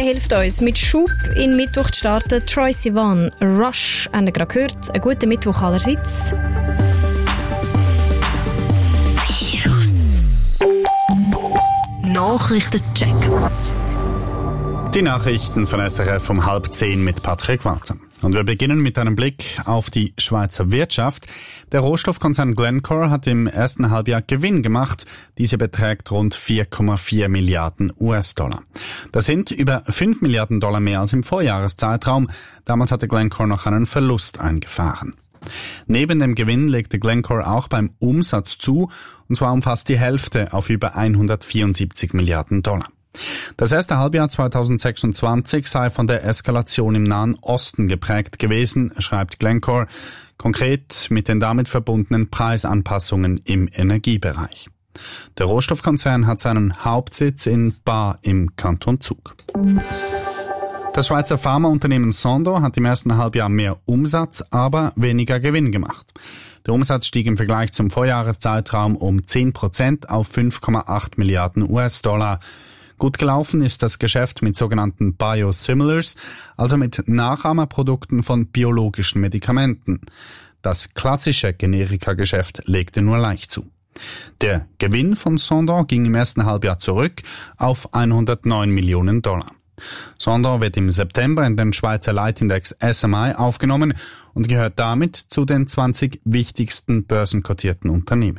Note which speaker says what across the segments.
Speaker 1: hilft uns, mit Schub in Mittwoch zu starten. Troye Sivan, Rush, haben wir gerade gehört. Einen guten Mittwoch allerseits.
Speaker 2: Nachrichtencheck.
Speaker 3: Die Nachrichten von SRF um 9:30 mit Patrick Walter. Und wir beginnen mit einem Blick auf die Schweizer Wirtschaft. Der Rohstoffkonzern Glencore hat im ersten Halbjahr Gewinn gemacht. Diese beträgt rund 4,4 Milliarden US-Dollar. Das sind über 5 Milliarden Dollar mehr als im Vorjahreszeitraum. Damals hatte Glencore noch einen Verlust eingefahren. Neben dem Gewinn legte Glencore auch beim Umsatz zu, und zwar um fast die Hälfte auf über 174 Milliarden Dollar. Das erste Halbjahr 2026 sei von der Eskalation im Nahen Osten geprägt gewesen, schreibt Glencore, konkret mit den damit verbundenen Preisanpassungen im Energiebereich. Der Rohstoffkonzern hat seinen Hauptsitz in Baar im Kanton Zug. Das Schweizer Pharmaunternehmen Sandoz hat im ersten Halbjahr mehr Umsatz, aber weniger Gewinn gemacht. Der Umsatz stieg im Vergleich zum Vorjahreszeitraum um 10% auf 5,8 Milliarden US-Dollar. Gut gelaufen ist das Geschäft mit sogenannten Biosimilars, also mit Nachahmerprodukten von biologischen Medikamenten. Das klassische Generika-Geschäft legte nur leicht zu. Der Gewinn von Sandoz ging im ersten Halbjahr zurück auf 109 Millionen Dollar. Sandoz wird im September in den Schweizer Leitindex SMI aufgenommen und gehört damit zu den 20 wichtigsten börsenkotierten Unternehmen.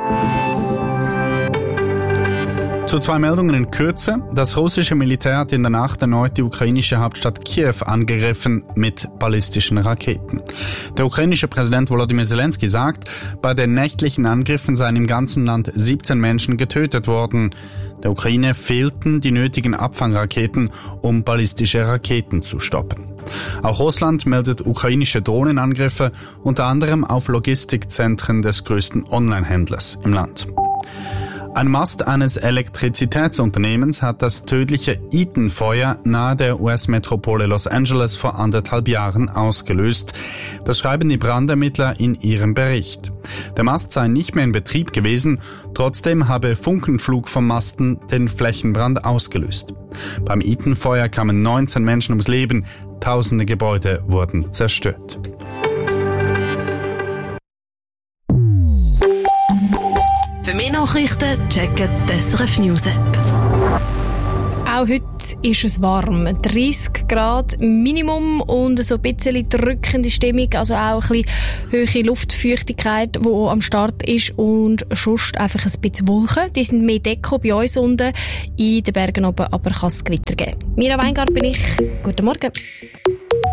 Speaker 3: Zu 2 Meldungen in Kürze. Das russische Militär hat in der Nacht erneut die ukrainische Hauptstadt Kiew angegriffen mit ballistischen Raketen. Der ukrainische Präsident Volodymyr Zelensky sagt, bei den nächtlichen Angriffen seien im ganzen Land 17 Menschen getötet worden. Der Ukraine fehlten die nötigen Abfangraketen, um ballistische Raketen zu stoppen. Auch Russland meldet ukrainische Drohnenangriffe, unter anderem auf Logistikzentren des größten Online-Händlers im Land. Ein Mast eines Elektrizitätsunternehmens hat das tödliche Eaton-Feuer nahe der US-Metropole Los Angeles vor 1,5 Jahren ausgelöst. Das schreiben die Brandermittler in ihrem Bericht. Der Mast sei nicht mehr in Betrieb gewesen, trotzdem habe Funkenflug vom Masten den Flächenbrand ausgelöst. Beim Eaton-Feuer kamen 19 Menschen ums Leben, tausende Gebäude wurden zerstört.
Speaker 2: Für mehr Nachrichten checken die SRF News App.
Speaker 1: Auch heute ist es warm. 30 Grad Minimum und so ein bisschen drückende Stimmung, also auch ein bisschen hohe Luftfeuchtigkeit, die am Start ist und sonst einfach ein bisschen Wolken. Die sind mehr Deko bei uns unten, in den Bergen oben aber kann es Gewitter geben. Mira Weingart bin ich. Guten Morgen.